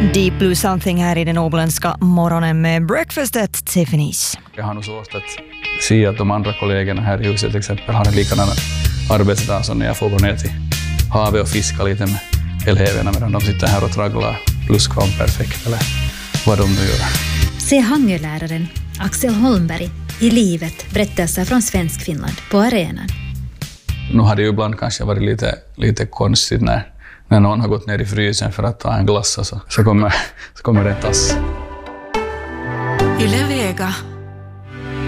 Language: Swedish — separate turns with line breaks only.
Deep Blue Something här i den åboländska morgonen med breakfastet Tiffany's.
Jag har nog svårt att se att de andra kollegorna här i huset till exempel har en likadana arbetsdag som när jag får gå ner till havet och fiska lite med eleverna medan de sitter här och tragglar plusskvamperfekt eller vad de nu gör.
Se Hangöläraren Axel Holmberg i livet, berättelser från Svensk Finland på arenan.
Nu har det ju ibland kanske varit lite konstigt när någon har gått ner i frysen för att ta en glass och så kommer det tass.
Yle Vega.